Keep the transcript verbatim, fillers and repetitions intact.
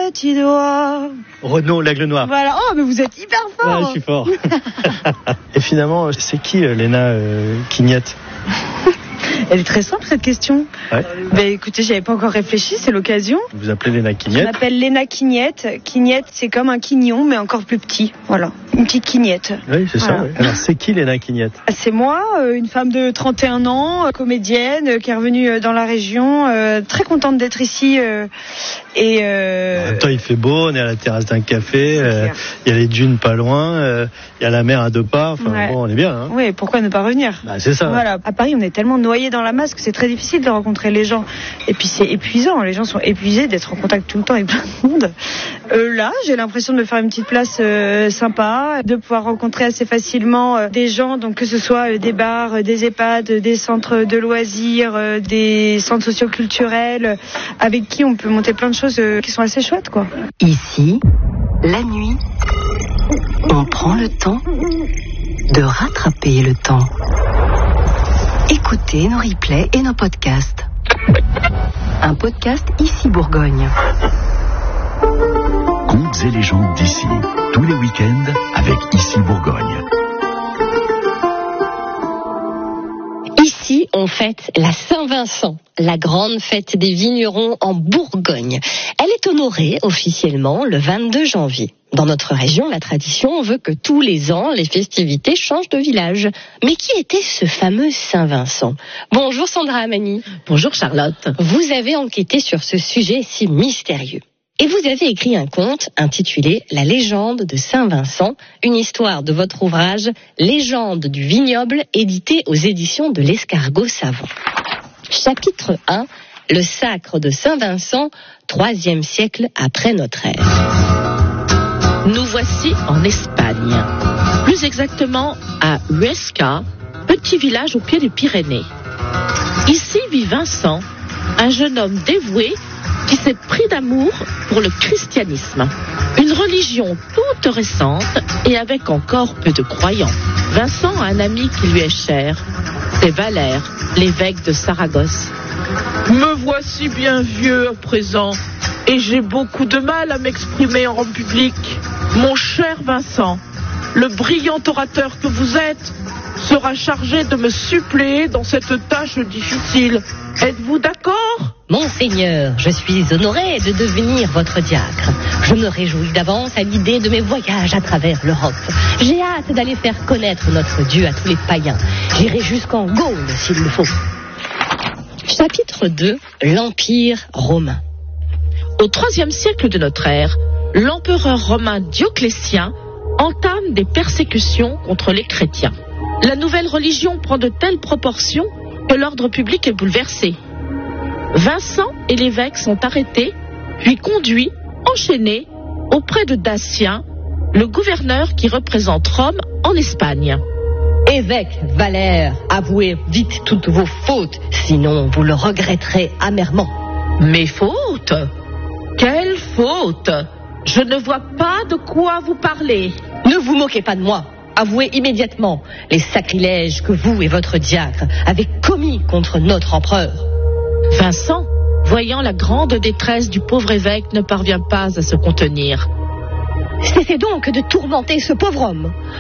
petit doigt. Renaud, l'aigle noir. Voilà. Oh, mais vous êtes hyper fort. Ouais, je suis fort. Et finalement, c'est qui euh, Léna euh, Quignette? Elle est très simple cette question. Ouais. Ben écoutez, j'avais pas encore réfléchi, c'est l'occasion. Vous appelez Léna Je Quignette? m'appelle Léna Quignette. Quignette, c'est comme un quignon, mais encore plus petit. Voilà, une petite quignette. Oui, c'est Voilà. ça. Oui. Alors, c'est qui Léna Quignette? C'est moi, euh, une femme de trente et un ans, euh, comédienne, euh, qui est revenue euh, dans la région, euh, très contente d'être ici. euh, et euh, En même temps, il fait beau, on est à la terrasse d'un café, C'est euh, clair. il y a les dunes pas loin, euh, il y a la mer à deux pas, enfin Ouais. bon, on est bien. Hein. Oui, pourquoi ne pas revenir? Bah, c'est ça. Voilà. À Paris, on est tellement noyé dans la masse que c'est très difficile de rencontrer les gens. Et puis c'est épuisant. Les gens sont épuisés d'être en contact tout le temps avec plein de monde. Euh, là, j'ai l'impression de me faire une petite place euh, sympa, de pouvoir rencontrer assez facilement euh, des gens, donc que ce soit euh, des bars, euh, des EHPAD, euh, des centres de loisirs, euh, des centres socioculturels, euh, avec qui on peut monter plein de choses euh, qui sont assez chouettes, quoi. Ici, la nuit, on prend le temps de rattraper le temps. Écoutez nos replays et nos podcasts. Un podcast Ici Bourgogne. Contes et légendes d'ici, tous les week-ends avec Ici Bourgogne. Ici, on fête la Saint-Vincent, la grande fête des vignerons en Bourgogne. Elle est honorée officiellement le vingt-deux janvier. Dans notre région, la tradition veut que tous les ans, les festivités changent de village. Mais qui était ce fameux Saint-Vincent? Bonjour Sandra Amani. Bonjour Charlotte. Vous avez enquêté sur ce sujet si mystérieux. Et vous avez écrit un conte intitulé « La légende de Saint-Vincent », une histoire de votre ouvrage « Légende du vignoble » édité aux éditions de l'Escargot Savant. Chapitre un, le sacre de Saint-Vincent, troisième siècle après notre ère. Nous voici en Espagne, plus exactement à Huesca, petit village au pied des Pyrénées. Ici vit Vincent, un jeune homme dévoué qui s'est pris d'amour pour le christianisme, une religion toute récente et avec encore peu de croyants. Vincent a un ami qui lui est cher, c'est Valère, l'évêque de Saragosse. Me voici bien vieux à présent et j'ai beaucoup de mal à m'exprimer en public. Mon cher Vincent, le brillant orateur que vous êtes sera chargé de me suppléer dans cette tâche difficile. Êtes-vous d'accord ? Monseigneur, je suis honoré de devenir votre diacre. Je me réjouis d'avance à l'idée de mes voyages à travers l'Europe. J'ai hâte d'aller faire connaître notre Dieu à tous les païens. J'irai jusqu'en Gaule s'il le faut. Chapitre deux, l'Empire romain. Au troisième siècle de notre ère, l'empereur romain Dioclétien entame des persécutions contre les chrétiens. La nouvelle religion prend de telles proportions que l'ordre public est bouleversé. Vincent et l'évêque sont arrêtés, puis conduits, enchaînés, auprès de Datien, le gouverneur qui représente Rome en Espagne. Évêque Valère, avouez vite toutes vos fautes, sinon vous le regretterez amèrement. Mes fautes ? Quelles fautes ? Je ne vois pas de quoi vous parlez. Ne vous moquez pas de moi. Avouez immédiatement les sacrilèges que vous et votre diacre avez commis contre notre empereur. Vincent, voyant la grande détresse du pauvre évêque, ne parvient pas à se contenir. Cessez donc de tourmenter ce pauvre homme.